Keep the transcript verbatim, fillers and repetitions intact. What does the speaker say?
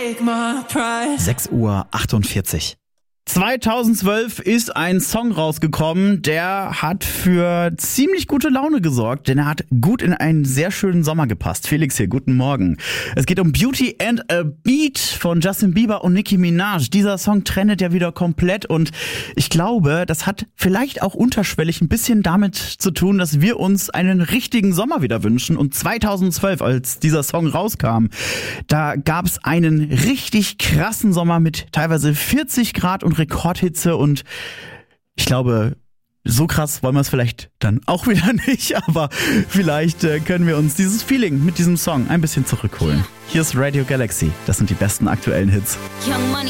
sechs Uhr achtundvierzig. zweitausendzwölf ist ein Song rausgekommen, der hat für ziemlich gute Laune gesorgt, denn er hat gut in einen sehr schönen Sommer gepasst. Felix hier, guten Morgen. Es geht um Beauty and a Beat von Justin Bieber und Nicki Minaj. Dieser Song trendet ja wieder komplett und ich glaube, das hat vielleicht auch unterschwellig ein bisschen damit zu tun, dass wir uns einen richtigen Sommer wieder wünschen. Und zweitausendzwölf, als dieser Song rauskam, da gab es einen richtig krassen Sommer mit teilweise vierzig Grad und Rekordhitze und ich glaube, so krass wollen wir es vielleicht dann auch wieder nicht, aber vielleicht äh, können wir uns dieses Feeling mit diesem Song ein bisschen zurückholen. Hier ist Radio Galaxy, das sind die besten aktuellen Hits.